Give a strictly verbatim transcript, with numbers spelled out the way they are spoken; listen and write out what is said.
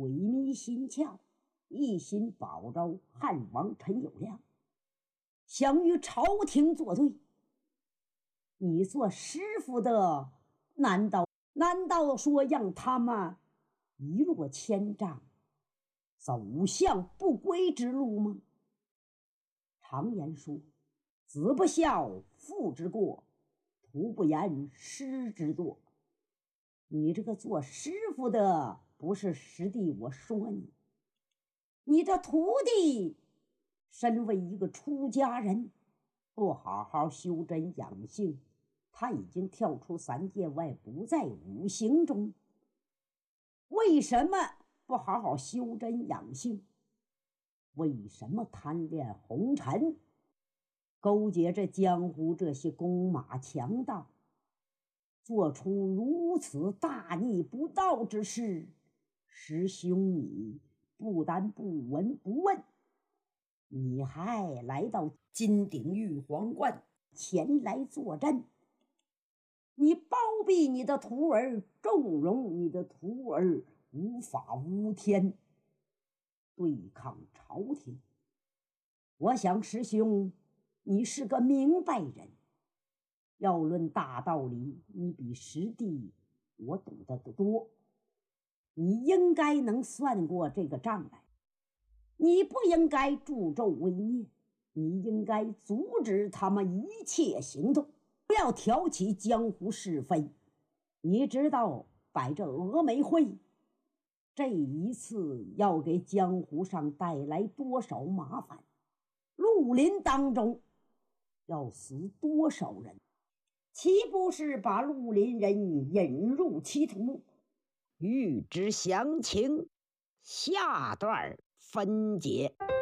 鬼迷心窍，一心保着汉王陈友谅，想与朝廷作对。你做师傅的，难道难道说让他们一落千丈，走向不归之路吗？常言说，子不孝，父之过，徒不言，师之惰。你这个做师傅的，不是师弟我说你，你这徒弟身为一个出家人，不好好修真养性，他已经跳出三界外，不在五行中。为什么不好好修真养性？为什么贪恋红尘，勾结着江湖这些弓马强盗，做出如此大逆不道之事？师兄你不但不闻不问，你还来到金鼎玉皇观前来坐镇，你包庇你的徒儿，纵容你的徒儿无法无天，对抗朝廷。我想师兄你是个明白人，要论大道理，你比师弟我懂得多，你应该能算过这个账来。你不应该助纣为虐，你应该阻止他们一切行动，不要挑起江湖是非。你知道摆这峨眉会这一次要给江湖上带来多少麻烦？绿林当中要死多少人？岂不是把绿林人引入歧途？欲知详情，下段分解。